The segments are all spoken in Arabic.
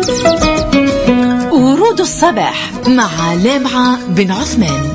ورود الصباح مع لامعة بن عثمان.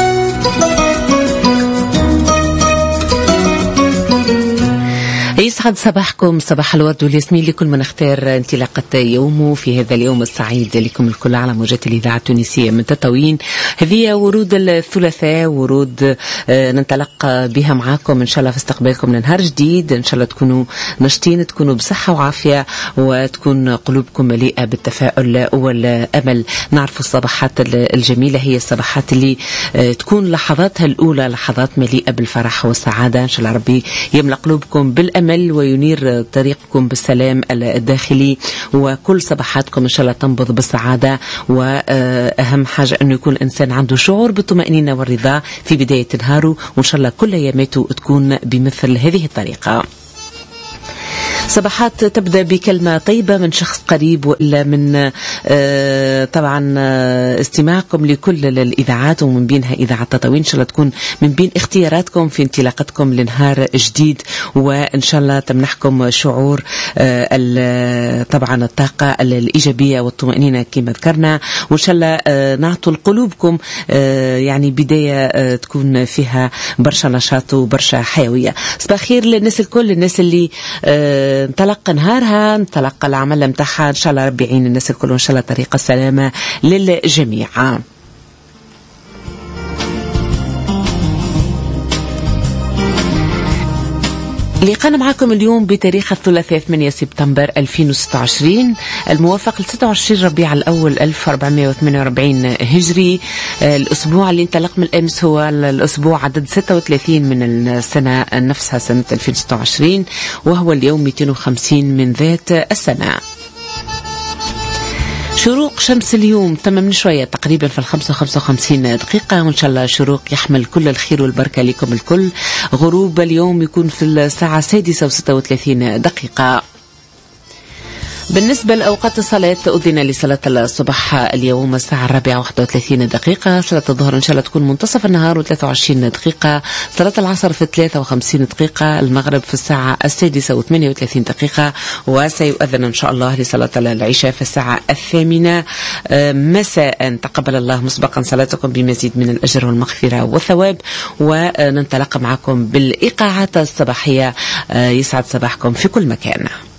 يسعد صباحكم، صباح الورد والياسمين لكل من اختار انطلاقة يومه في هذا اليوم السعيد لكم الكل على موجات الإذاعة التونسية من تطاوين. هذه ورود الثلاثاء، ورود ننطلق بها معاكم إن شاء الله في استقبالكم لنهار جديد. إن شاء الله تكونوا نشطين، تكونوا بصحة وعافية، وتكون قلوبكم مليئة بالتفاؤل والأمل. نعرف الصباحات الجميلة هي الصباحات اللي تكون لحظاتها الأولى لحظات مليئة بالفرح والسعادة. إن شاء الله ربي يملأ قلوبكم بالأمل وينير طريقكم بالسلام الداخلي، وكل صباحاتكم إن شاء الله تنبض بالسعادة. وأهم حاجة أنه يكون الإنسان عنده شعور بالطمأنينة والرضا في بداية نهاره، وإن شاء الله كل أياماته تكون بمثل هذه الطريقة. صباحات تبدأ بكلمة طيبة من شخص قريب، وإلا من طبعا استماعكم لكل الإذاعات، ومن بينها إذاعة تطاوين. إن شاء الله تكون من بين اختياراتكم في انطلاقتكم لنهار جديد، وإن شاء الله تمنحكم شعور طبعا الطاقة الإيجابية والطمأنينة كما ذكرنا. وإن شاء الله نعطوا لقلوبكم يعني بداية تكون فيها برشا نشاط وبرشا حيوية. صباح خير للناس الكل، الناس اللي انطلق نهارها، انطلق العمل متاعها. ان شاء الله ربي يعين الناس الكل، وان شاء الله طريقة السلامة للجميع. لقانا معكم اليوم بتاريخ الثلاثاء 8 سبتمبر 2026 الموافق ل 26 ربيع الأول 1448 هجري. الأسبوع اللي انطلق من الأمس هو الأسبوع عدد 36 من السنة نفسها، سنة 2026، وهو اليوم 250 من ذات السنة. شروق شمس اليوم تم من شوية تقريبا في 55 دقيقة، وإن شاء الله شروق يحمل كل الخير والبركة لكم الكل. غروب اليوم يكون في الساعة 6:36 دقيقة. بالنسبة لأوقات الصلاة، أذن لصلاة الصبح اليوم الساعة 4:31 دقيقة. صلاة الظهر إن شاء الله تكون منتصف النهار و23 دقيقة. صلاة العصر في 53 دقيقة. المغرب في الساعة 6:38 دقيقة. وسيؤذن إن شاء الله لصلاة العشاء في الساعة 8 مساء. تقبل الله مسبقا صلاتكم بمزيد من الأجر والمغفرة والثواب. وننطلق معكم بالإيقاعات الصباحية. يسعد صباحكم في كل مكان.